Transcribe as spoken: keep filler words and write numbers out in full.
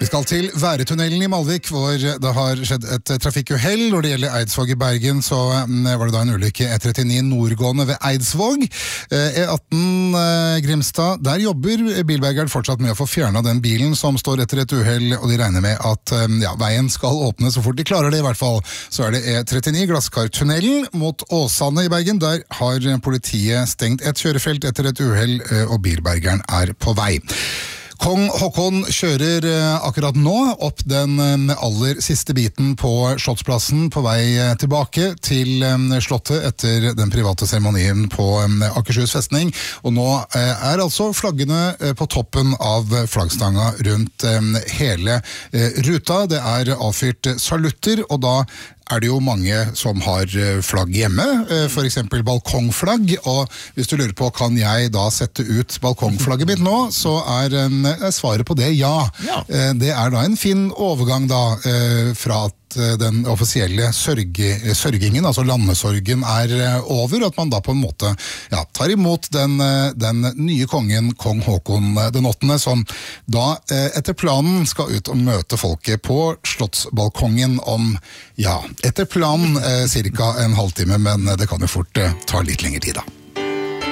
skal til Væretunnelen i Malvik, hvor det har skjedd et trafikkuhell. Når det gjelder Eidsvåg i Bergen, så var det da en ulykke E trettini nordgående ved Eidsvåg. E atten Grimstad, der jobber bilbergeren fortsatt med å få fjernet den bilen som står etter et uhell, og de regner med at ja, veien skal åpne så fort de klarer det i hvert fall. Så er det E trettini Glasskartunnelen mot Åsane i Bergen. Der har politiet stengt et kjørefelt etter et uhell, og bilbergeren er på vei. Kong Haakon kjører akkurat nå opp den aller siste biten på Slottsplassen på vei tilbake til Slottet etter den private seremonien på Akershus festning. Og nå er altså flaggene på toppen av flaggstanga rundt hele ruta. Det er avfyrt salutter, og da er det jo mange som har flagg hjemme, for eksempel balkongflagg, og hvis du lurer på, kan jeg da sette ut balkongflagget mitt nå, så er, er svaret på det ja. ja. Det er da en fin overgang da, fra at den offisielle sørge, sørgingen, altså landesorgen, er over, at man da på en måte ja, tar imot den, den nye kongen, kong Haakon den åttende, som da etter planen skal ut og møte folket på Slottsbalkongen om, ja, etter planen cirka en halvtime, men det kan jo fort ta litt lengre tid da.